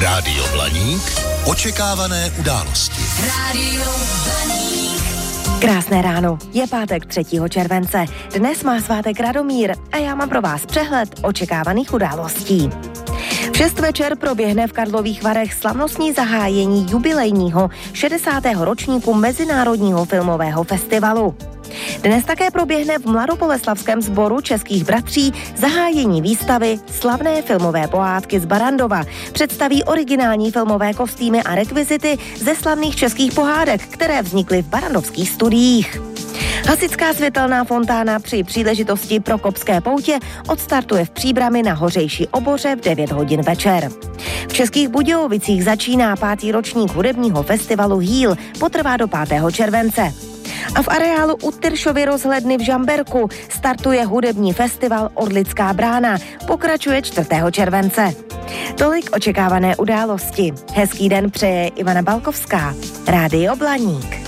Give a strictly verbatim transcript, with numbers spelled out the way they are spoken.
Rádio Blaník. Očekávané události. Rádio Blaník. Krásné ráno, je pátek třetího července. Dnes má svátek Radomír a já mám pro vás přehled očekávaných událostí. V šest večer proběhne v Karlových Varech slavnostní zahájení jubilejního šedesátého ročníku Mezinárodního filmového festivalu. Dnes také proběhne v Mladoboleslavském sboru Českých bratří zahájení výstavy Slavné filmové pohádky z Barrandova. Představí originální filmové kostýmy a rekvizity ze slavných českých pohádek, které vznikly v barrandovských studiích. Hasičská světelná fontána při příležitosti Prokopské poutě odstartuje v Příbrami na Hořejší Oboře v devět hodin večer. V Českých Budějovicích začíná pátý ročník hudebního festivalu Hýl, potrvá do pátého července. A v areálu u Tyršovy rozhledny v Žamberku startuje hudební festival Orlická brána, pokračuje čtvrtého července. Tolik očekávané události. Hezký den přeje Ivana Balkovská, Rádio Blaník.